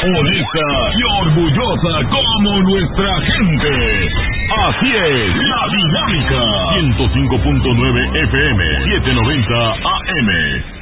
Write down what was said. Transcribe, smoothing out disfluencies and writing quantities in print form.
honesta y orgullosa como nuestra gente. Así es, La Dinámica. 105.9 FM, 790 AM.